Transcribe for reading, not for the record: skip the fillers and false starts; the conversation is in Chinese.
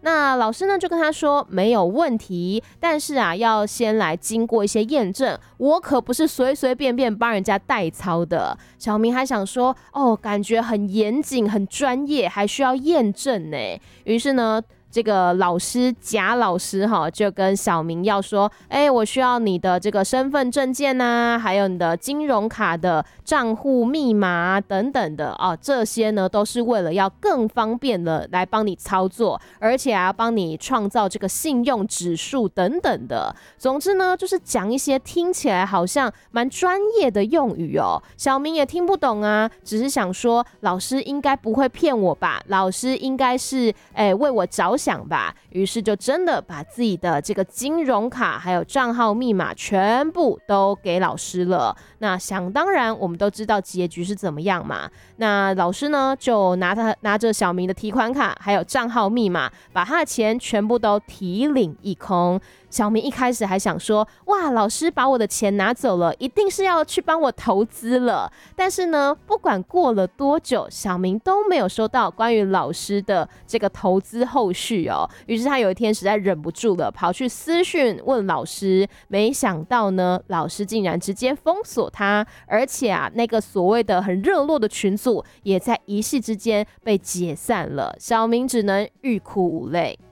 那老师呢就跟他说没有问题，但是啊要先来经过一些验证，我可不是随随便便帮人家代操的。小明还想说感觉很严谨很专业，还需要验证呢。于是呢这个贾老师就跟小明要说，我需要你的这个身份证件啊，还有你的金融卡的账户密码等等的这些呢都是为了要更方便的来帮你操作，而且还要帮你创造这个信用指数等等的。总之呢就是讲一些听起来好像蛮专业的用语小明也听不懂啊，只是想说老师应该不会骗我吧，老师应该是为我着想吧，于是就真的把自己的这个金融卡还有账号密码全部都给老师了。那想当然我们都知道结局是怎么样嘛，那老师呢就拿着小明的提款卡还有账号密码，把他的钱全部都提领一空。小明一开始还想说，哇，老师把我的钱拿走了，一定是要去帮我投资了。但是呢，不管过了多久，小明都没有收到关于老师的这个投资后续于是他有一天实在忍不住了，跑去私讯问老师，没想到呢，老师竟然直接封锁他，而且啊，那个所谓的很热络的群组也在一夕之间被解散了。小明只能欲哭无泪。